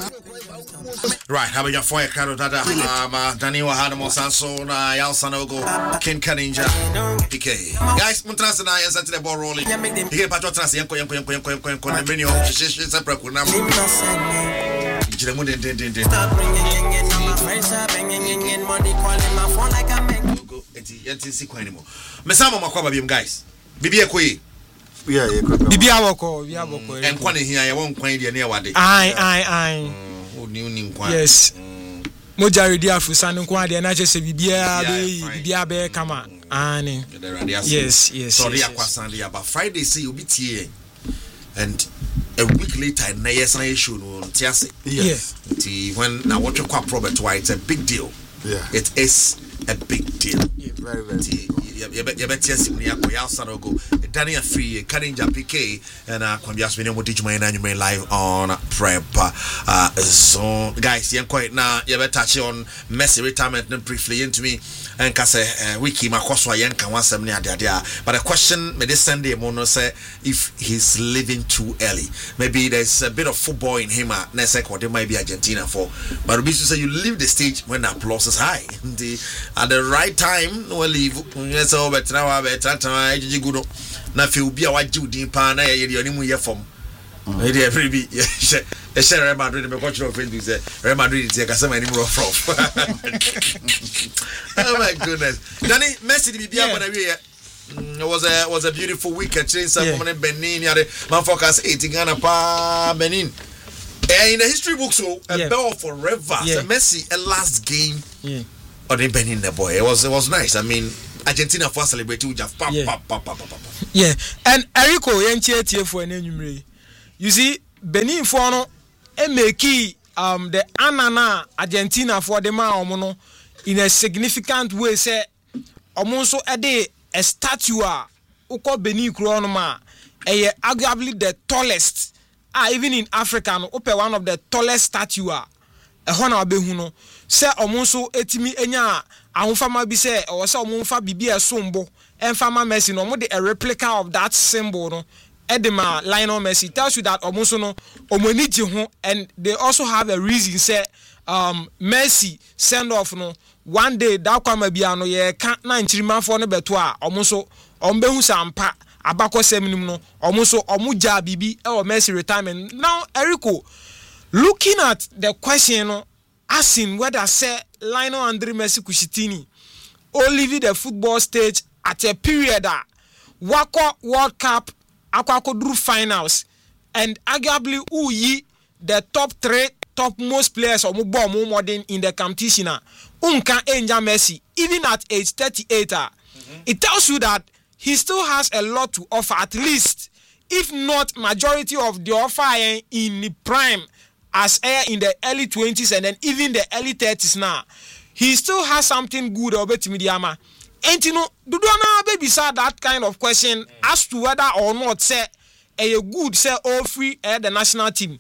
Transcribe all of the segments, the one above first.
Right, how about your fire card dada? Danny Wahadamo Sanso, Yal Sanogo, Ken Kaninja, PK. Guys, Montrans and I are the ball rolling. You get Patrons, Yanko, stop bringing in my friends are bringing in money, calling my phone like I'm anymore. Mesamo Makwaba, guys. Bibi Ekwe. Yeah, Bibi Awoko, and Kwani here, I won't find you near what day. Aye. Yes. Mojari dia fusanu kwa dia na chese bibia be kama ani. Yes. Sorry akwasande about Friday say you be tie and a week later na yesan show no tiase. Yes. When na watch kwa Robert White, it's a big deal. Yeah. It is a big deal. Yeah, very you bet yes me akoya sanogo Daniel Free Kaninja PK and kwambias me mo teach my na live on prep so guys yen quite na you bet touch on Messi retirement briefly into me and kase wiki makoso yen kan wasem ne ade but the question me this Sunday mo no say if he's living too early, maybe there's a bit of football in him na say there might be Argentina for, but we say you leave the stage when the applause is high at the right time no leave. So but now I bet good na fe obi a waje udin pa na ye de onimu ye fom e dey every be e share Real Madrid me coach on Facebook say Real Madrid is ka any more from. Oh my goodness. Danny Messi the bia na we it was a beautiful weekend change some Benin ya man focus 8 Ghana pa Benin in the history books so a bell forever. So Messi a last game or the Benin the boy it was nice. I mean Argentina for celebrate with just pop. Yeah, and Eriko yentie for an enumere. You see, Benin for no make the Anana Argentina for the man omono in a significant way say omonso ede a statue uko Benin kronoma arguably the tallest even in Africa no one of the tallest statue ehona obehu no say omonso etimi enya ahofama bi say o say omonfa bibia sombo enfama Messi no mo de a replica of that symbol no edema Lionel Messi tells you that omonso no omoni je ho, and they also have a reason say Messi send off no one day that kwama bia no ye kan na nchirimanfo no beto a omonso ombehu sampa abako seminim no omonso omuja bibi e Messi retirement. Now Eriko, looking at the question no asking whether say Lionel Andre Messi Kushitini or leave the football stage at a period Wako World Cup Aquaco finals and arguably the top 3 topmost players or more modern in the competition unka enja Messi even at age 38 it tells you that he still has a lot to offer, at least if not majority of the offer in the prime as in the early 20s and then even the early 30s now. He still has something good about Midiama. And you know, do not baby say that kind of question as to whether or not say a good say all free the national team.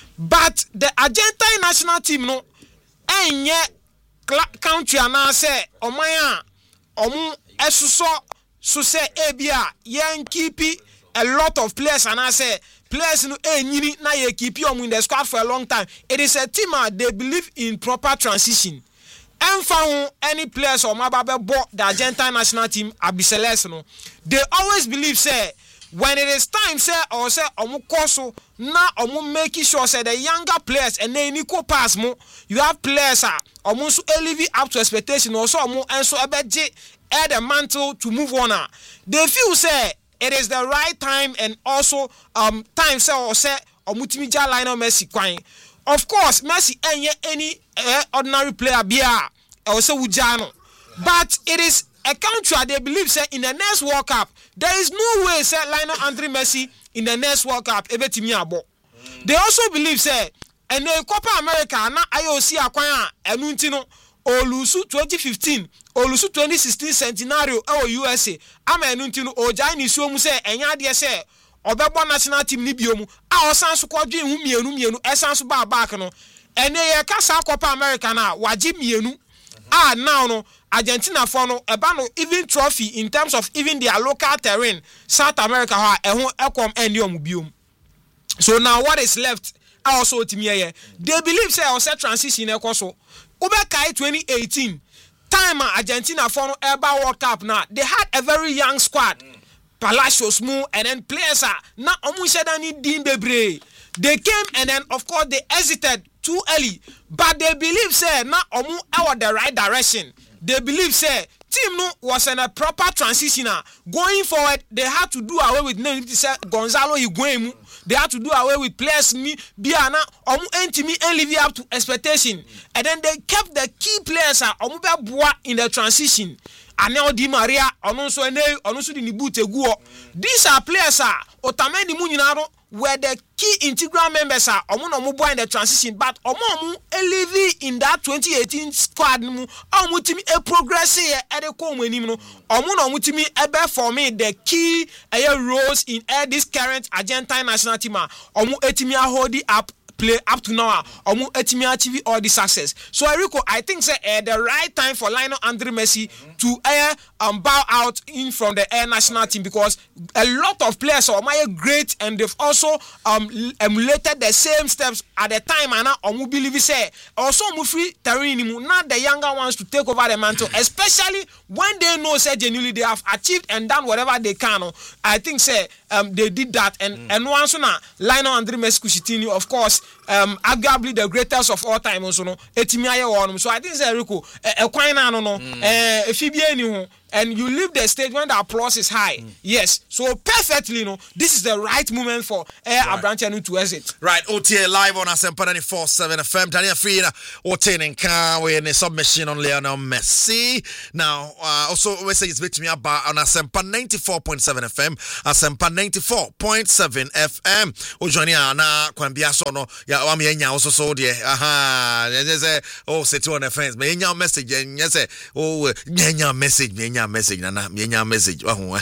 But the Argentine national team no and yet country and say omaya omu esuso so say ebia yen keep a lot of players and I say players no nyini na ye keep you in the squad for a long time. It is a team they believe in proper transition. And found any players or mababe bought the Argentine national team abiseles no. They always believe say when it is time say or say omu koso na omu making sure say the younger players and they equal pass mo you have players omu so elevate up to expectation also omu and so abeje add the mantle to move on. They feel say it is the right time and also time say or say omutimija Lionel Messi kwan. Of course Messi any ordinary player bia or say wujano, but it is a country they believe say in the next World Cup there is no way say Lionel Andre Messi in the next World Cup ebetimi abo. They also believe say and the Copa America na IOC akwan enu ntino olusu 2015 olusu 2016 centenario USA ama enu ntino oja ni so mu say enya de say obebo national team ni biomu a osan so kwadwe hu mienu esan so ba back no ene ye kasa Copa America na waji mienu now no Argentina for no eba no even trophy in terms of even their local terrain South America ha ehun ekom eni omu biom. So now what is left also timiye. They believe say or set transition ekoso. Ubekai 2018 time Argentina for EBA World Cup now. They had a very young squad. Palacios Mu and then players are now Omushedani Dean Bebre. They came and then of course they hesitated too early, but they believe say now Omu out the right direction. They believe say team no was in a proper transition. Going forward, they had to do away with Gonzalo Higuain. They had to do away with players me Biana Omu Entimi and live up to expectation. And then they kept the key players Omu Boa in the transition. Anel Di Maria, Ononso di Nibute Guo. These are players Otamendi Munyinaro were the key integral members Omu in the transition, but Omu live in that 2018 squad Omu timi a progress here at the Omu timi ebe for me the key roles in this current Argentine national team. Omu etimi hold it up. Play up to now, Omu etimi achieve all the success. So Erico, I think say the right time for Lionel Andre Messi to bow out in from the national team, because a lot of players are great and they've also emulated the same steps at the time. And now Omu believe say also Omu free Tarini, not the younger ones to take over the mantle, especially when they know say genuinely they have achieved and done whatever they can. I think say they did that, and once now Lionel Andre Messi Kushitini, of course. Arguably the greatest of all time also no etimiaye won. So I think say Rico kwan na no efibie ni ho, and you leave the stage when the applause is high. Yes, so perfectly this is the right moment for Abrantianu to exit. Right, OTA live on Asempa 94.7 FM. Daniel Free obtaining car with a submission on Lionel Messi. Now also we say it's with me about on Asempa 94.7 FM, Asempa 94.7 FM. Ojoni na kwambia so no ya wa me nya also so de say set on the fence me nya message nya say nya message me nya message na me nya message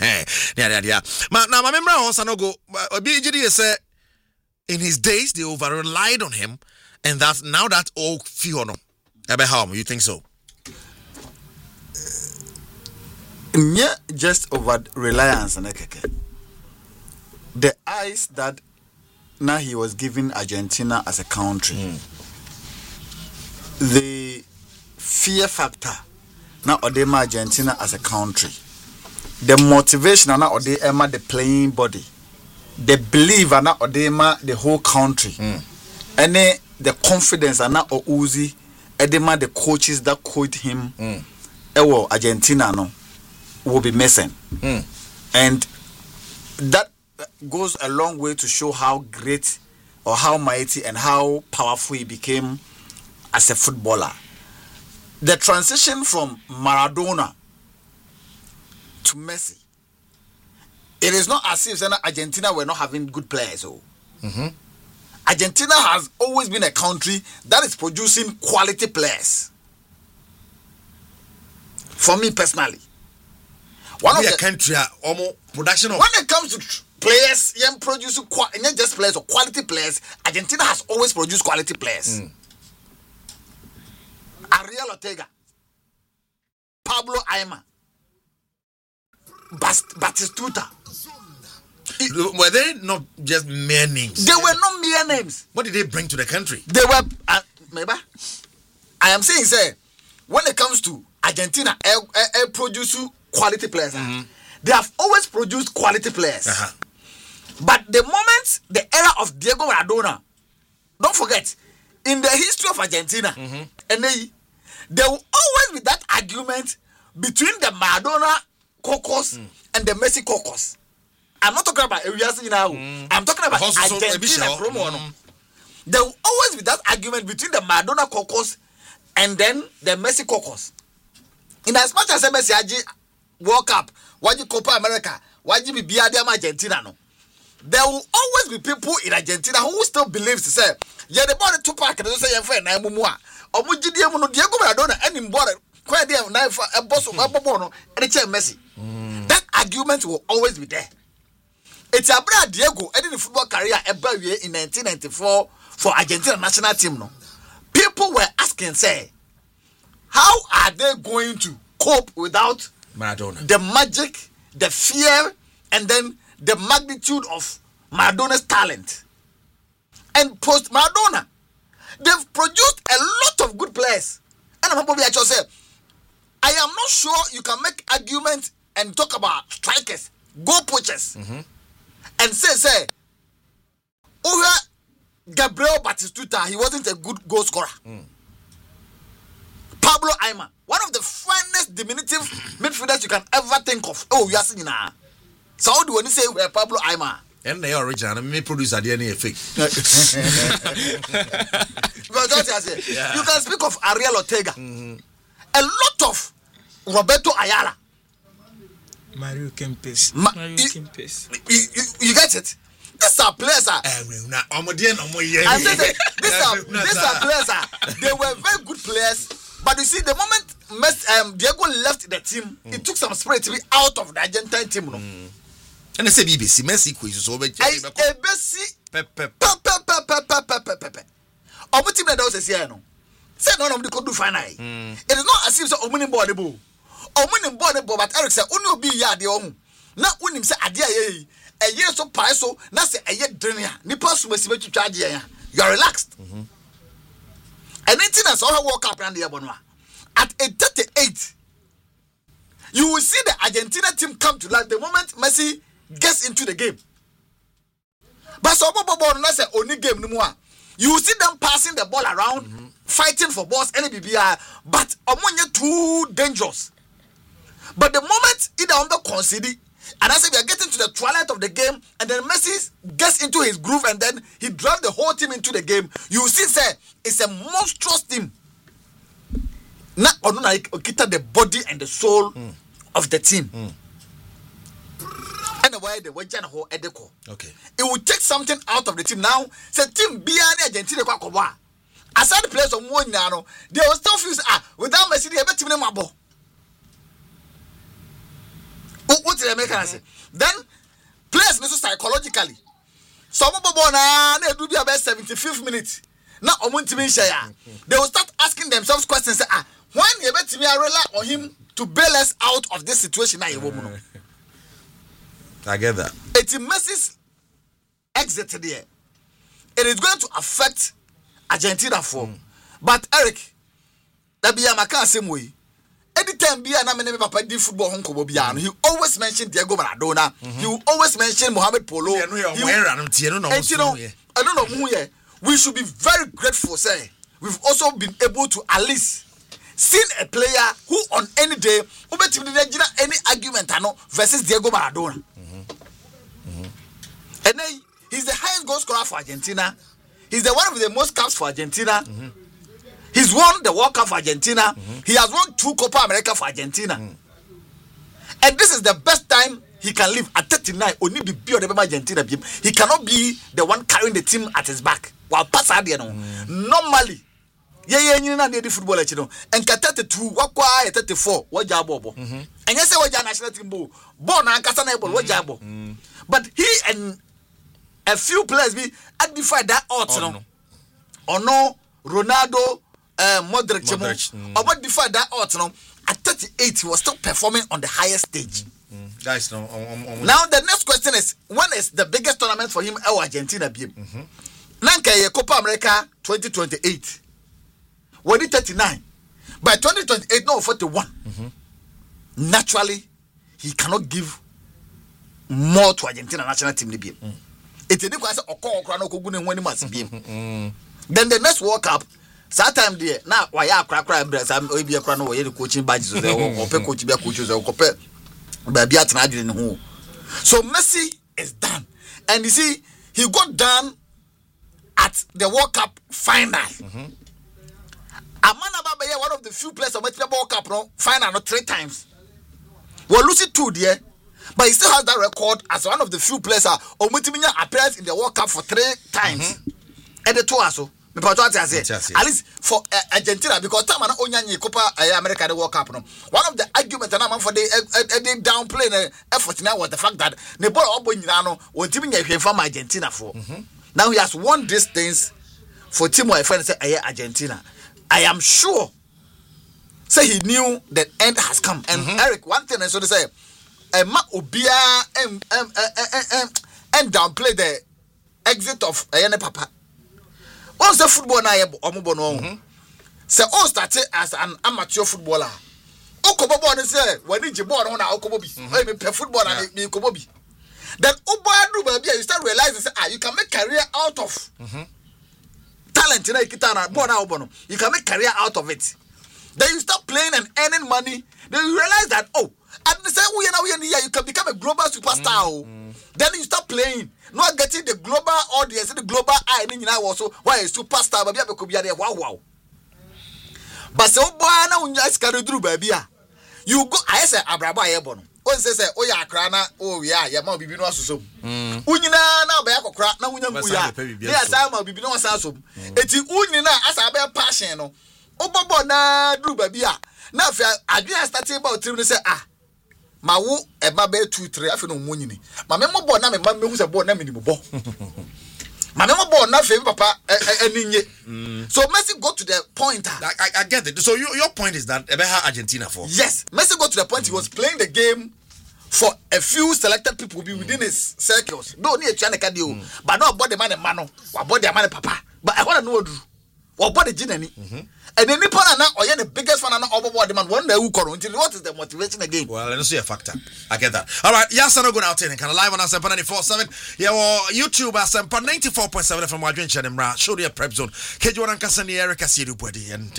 dia ma na ma memra ho sanogo obi gidi say in his days they over relied on him, and that now that all fear no ebe how you think so? Yeah, just over reliance and the eyes that now he was giving Argentina as a country, the fear factor now Odema Argentina as a country, the motivation now Odema the playing body, the belief now Odema the whole country, and the confidence now Uzi Edema the coaches that coach him, Argentina no will be missing, and that goes a long way to show how great or how mighty and how powerful he became as a footballer. The transition from Maradona to Messi, it is not as if Argentina were not having good players. Argentina has always been a country that is producing quality players. For me personally, one of the country production of when it comes to players, young produce not just players or quality players. Argentina has always produced quality players. Ariel Ortega, Pablo Aimar, Batistuta. Were they not just mere names? They were not mere names. What did they bring to the country? They were, maybe. I am saying, say, when it comes to Argentina, produce quality players. They have always produced quality players. But the moment, the era of Diego Maradona, don't forget, in the history of Argentina, and there will always be that argument between the Maradona caucus and the Messi caucus. I'm not talking about areas now. I'm talking about Argentina promo. There will always be that argument between the Maradona caucus and then the Messi caucus. In as much as Messi Aji World Cup, Waji Copa America, Waji be Biadiam Argentina, no. There will always be people in Argentina who still believe to say, yeah, the body two pack and they say, friend, I'm Mumua. Or Mujidiam, Diego Maradona, and in border, quite a knife, a boss of Ababono, and it's a Messi. That argument will always be there. It's a brand Diego ending the football career in 1994 for Argentina national team. No, people were asking, say, how are they going to cope without Maradona? The magic, the fear, and then the magnitude of Maradona's talent. and post Maradona. They've produced a lot of good players. And I'm probably actually say, I am not sure you can make arguments and talk about strikers, goal poachers, and say, Gabriel Batistuta, he wasn't a good goal scorer. Pablo Aimar, one of the finest diminutive midfielders you can ever think of. Oh, you are saying now. So how do you say we're Pablo Aimar? And they are original. Me produce at the end fake. You can speak of Ariel Ortega. A lot of Roberto Ayala. Mario Kempes. You get it? These are players. These are players. They were very good players. But you see, the moment Diego left the team, it took some spirit to be out of the Argentine team. And they say BBC, Messi quiz over ABC. Our team that does say no. Say none of the could do fine. It is not as if so opening board the ball. Opening board the ball, but Eric said, only be ya the own. Not when him say adia a year so paiso, not say a year drink. Nippers will see to charge you. You are relaxed. And anything I saw her walk up around the Abonwa. At 8:38, you will see the Argentina team come to life the moment Messi gets into the game. But so that's only game no more. You will see them passing the ball around, fighting for balls, any BBR, but Omonia too dangerous. But the moment either on the concede, and I say we are getting to the twilight of the game, and then Messi gets into his groove, and then he drives the whole team into the game. You see, say it's a monstrous team. Not only the body and the soul of the team. And why the Wajan Ho Edeko. Okay. It will take something out of the team now. Say team Biani Argentina Kwakoba. Aside the players of Moniano, they will still feel without Messi, they have a team in Mabo. What did I make say? Then players necessary psychologically. Some of them they do be about 75th minute. Now they will start asking themselves questions. When you bet me rely on him to bail us out of this situation now, I get that. It's Messi's exit there. It is going to affect Argentina form. But Eric, that be a maca same way. Anytime be an papa di football he always mentioned Diego Maradona. He will always mention Mohamed Polo. I don't know who here. We should be very grateful, say. We've also been able to at least seen a player who on any day any argument versus Diego Maradona. And then he's the highest goal scorer for Argentina. He's the one with the most caps for Argentina. He's won the World Cup for Argentina. He has won 2 Copa America for Argentina. And this is the best time he can live at 39. Only be Argentina. He cannot be the one carrying the team at his back. While pass normally, the football, and 32, 34, what job? And yes, what national team born and Casanable, what job? But he and a few players be identified that odds or no Ronaldo, Modric, or what defied that odds at 38 he was still performing on the highest stage. Guys, now the next question is, when is the biggest tournament for him? Argentina be Nanka Copa America 2028. When it 39 by 2028 no 41. Naturally he cannot give more to Argentina national team be. It's a because then the next World Cup, that time there now why are crack be a crown or coaching badges or coach be a coaches or compare baby at who. So Messi is done. And you see, he got done at the World Cup final. Amana Baba, one of the few players who made the World Cup final 3 times. Well, Lucy 2 there. But he still has that record as one of the few players who appears in the World Cup for 3 times. And the 2 also. At least for Argentina, because time only Copa America the World Cup. One of the arguments for the downplay effort now was the fact that the ball was teaming from Argentina for. Now he has won these things for Timo Efren say Argentina. I am sure. Say he knew the end has come. And Eric, one thing I should say, Ma Obia and downplay the exit of Ayane Papa. Once the football na omobo no. Say all started as an amateur footballer. Okobo ball say when you ball on okobo bi. Me play football and me okobo bi. Then Oboadu baby you start realizing say you can make career out of talent na ikita ball na obono. You can make career out of it. Then you start playing and earning money. Then you realize that at the same way you can become a global superstar. Then you start playing, not getting the global audience, the global eye. Then you know also why a superstar baby could be there. Wow. But so boy now you can do baby. You go. I say Abraba Ebon. One say oh yeah krana yeah ma bibi no asosom. Unyina na ba yakokra na unya nguya. Dey asa ma bibi no asasom. Eti unyina asa ba passion no. Obobo na dru baby a na fa adwen start about trim say ma wo e ma be 2-3 afi no monyini ma me mo ball na me ma me hu se ball na me ni mo ball ma me mo ball na fe papa aninye. So Messi go to the point. I get it. So your point is that Ebeha Argentina for. Yes, Messi go to the point he was playing the game for a few selected people be within his circles. No need to chaneka dio, but no about the man and mano, about the man papa. But I want to know what the jinani. And then Nippon or the biggest fan of the man one day who until what is the motivation again? Well, let's see a factor. I get that. All right, yes, I'm going out in kind of live on Asempa 94.7. Yeah, well, YouTube Asempa 94.7 from Wadrin Chademra. Show the prep zone. Kejuan Kasani Erica Sidu Pwedi and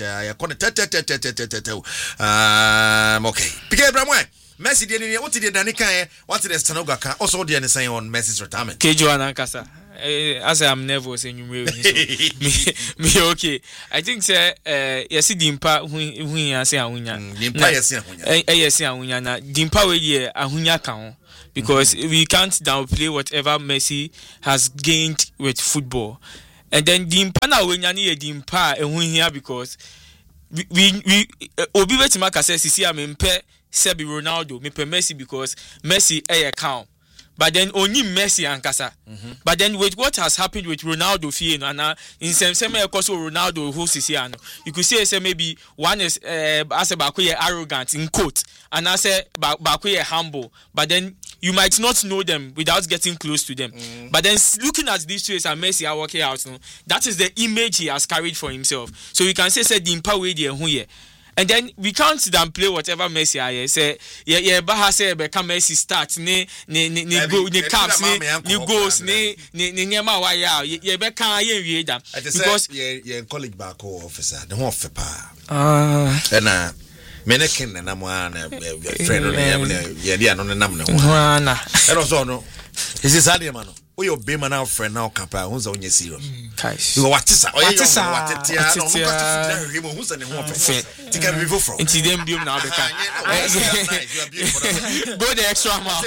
okay. Pike Bramwe. Messi did what did Danica? What did Stanoga also did say on Messi's retirement? Kejuan Kasa. As I'm nervous and you me okay. I think say yes dimpa hu say ahunya. Dimpa yes ahunya. Yes ahunya na dimpa we ye ahunya kan because we can't downplay whatever Messi has gained with football. And then dimpa na we nya ne dimpa ehunya because we obi wetima ka say sisi amempe Sebi Ronaldo me pe Messi because Messi count. But then only Messi and Casa. But then with what has happened with Ronaldo Fieno and in some also Ronaldo who is here, you could say maybe one is as a Bakuye arrogant in quote, and I say Bakuye humble. But then you might not know them without getting close to them. But then looking at these two and Messi are working out, that is the image he has carried for himself. So we can say the empower the who here. And then we can't downplay whatever Messi I say. Yeah, Baha say become Messi start ne go ne caps ne goals ne nyama wa ya ye be kan ye wie da because ye college back officer the one fepa na menekin na mo na friend no ye dia no nam ne ho na e no so no is this ade man no we obey man our friend now kapa who say onye serious you what is what tia no who say ne ho fe tika be for into them biom na obeka go the extra mile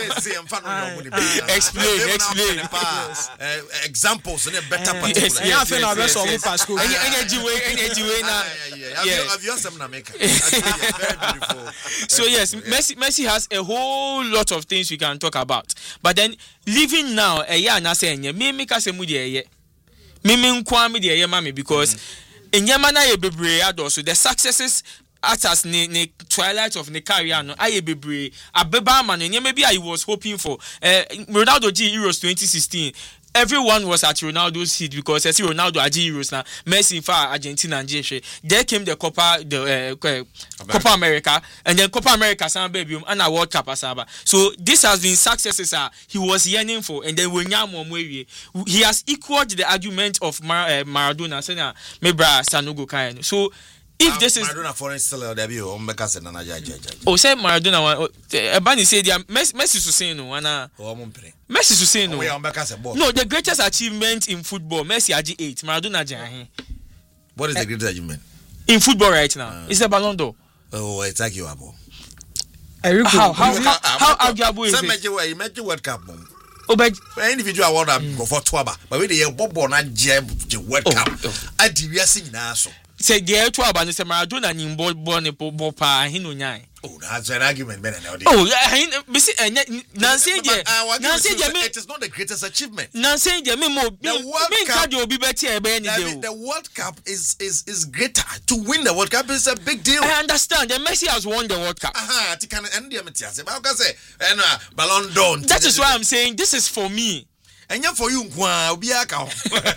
explain examples in a better particular yeah fe na be so mo pass school energy way na have you some na make very beautiful. So yes, Messi has a whole lot of things we can talk about, but then living now na say me ka se mu de eye me nkwa me de eye mama because enyama na ye bebre adoso the successes as ne twilight of the career no aye bebre abeba man enyama bi I was hoping for Ronaldo G Euros 2016. Everyone was at Ronaldo's seat because I see Ronaldo at Euros now. Messi for Argentina and Jesse. There came the Copa America, and then Copa America San Baby and a World Cup asaba. So this has been successes he was yearning for, and then when he has equaled the argument of Maradona. Saying Mebra Sanogo Kayan. So if this is Maradona for instance, say Maradona Ebani said Messi to say no Messi to say no. No, the greatest achievement in football, Messi Aji 8, Maradona Aji. What is the greatest achievement in football right now? It's the Ballon d'Or. Oh, it's arguable. How arguable is it? You make World Cup. individual World Cup go for Twaba, but we the Bobo na World Cup. I deviate now so. Say the Twaba is a Maradona in born pa hinunyai. Oh, that's an argument, man. Oh, Nancy, it is not the greatest achievement. Nancy, the World Cup is greater. To win the World Cup is a big deal. I understand. The Messi has won the World Cup. Ballon d'Or. That is why I'm saying this is for me. enya for you nkwa obi aka.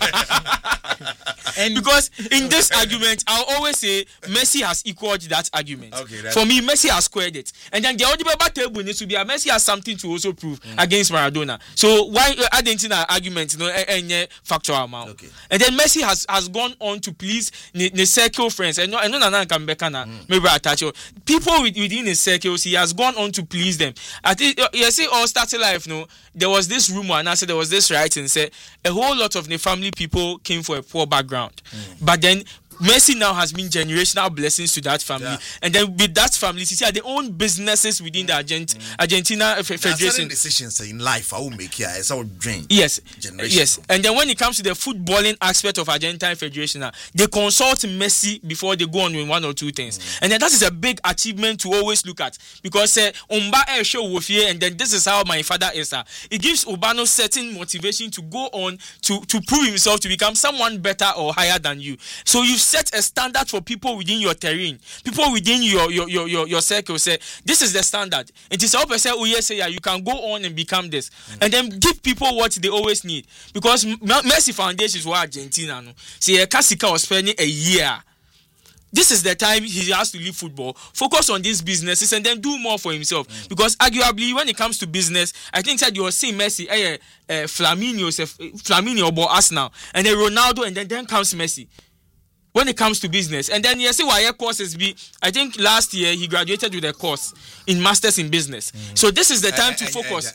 And because in this argument, I'll always say Messi has equaled that argument. Okay, for me, Messi has squared it. And then the other table needs to be Messi has something to also prove against Maradona. So why Argentina argument, any factual amount. Okay. And then Messi has gone on to please the circle friends. And no can be maybe attach people within his circles. He has gone on to please them. I think you see all started life. No, there was this rumor and I said there was this writing said a whole lot of the family people came for a poor background. But then Messi now has been generational blessings to that family, and then with that family, see, they own businesses within the Argentina Federation. Certain decisions in life I will make here. It's our dream. Yes, and then when it comes to the footballing aspect of Argentine Federation, they consult Messi before they go on with one or two things, and then that is a big achievement to always look at because Umba show Wofie, and then this is how my father is. It gives Urbano certain motivation to go on to prove himself to become someone better or higher than you. So you set a standard for people within your terrain, people within your circle. Say this is the standard. It is all say, oh yes, yeah, you can go on and become this, and then give people what they always need. Because Messi Foundation is what Argentina no. See, Kasika was spending a year. This is the time he has to leave football, focus on these businesses, and then do more for himself. Because arguably, when it comes to business, I think that you will see Messi, Flaminio, but Arsenal, and then Ronaldo, and then comes Messi. When it comes to business, and then you see why courses be. I think last year he graduated with a course in masters in business. So this is the time to focus.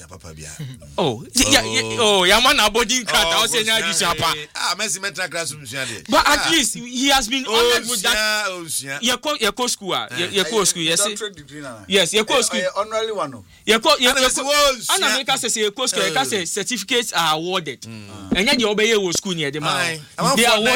Yaman boarding card. I was saying but at least he has been honored with that. Your school. Yes, your school. Honorary one. America says your certificates are awarded, and then the obey school near the man.